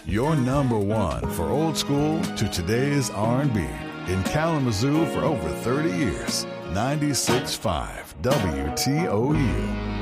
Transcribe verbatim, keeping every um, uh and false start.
Your number one for old school to today's R and B. In Kalamazoo for over thirty years. ninety-six point five W T O U.